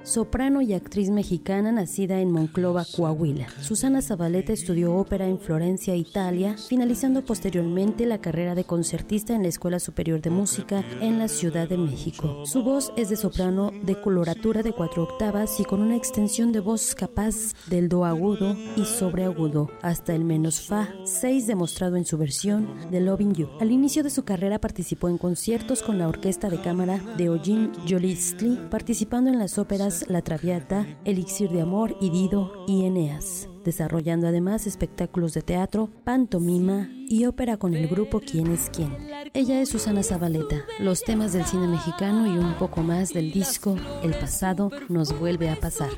soprano y actriz mexicana nacida en Monclova, Coahuila. Susana Zabaleta estudió ópera en Florencia, Italia, finalizando posteriormente la carrera de concertista en la Escuela Superior de Música en la Ciudad de México. Su voz es de soprano de coloratura de 4 octavas y con una extensión de voz capaz del do agudo y sobreagudo hasta el menos fa 6 demostrado en su versión de Loving You. Al inicio de su carrera participó en conciertos con la Orquesta de Cámara de Eugene Jolistli, participando en las óperas La Traviata, Elixir de Amor y Dido y Eneas, desarrollando además espectáculos de teatro, pantomima y ópera con el grupo Quién es Quién. Ella es Susana Zabaleta. Los temas del cine mexicano y un poco más del disco El pasado nos vuelve a pasar.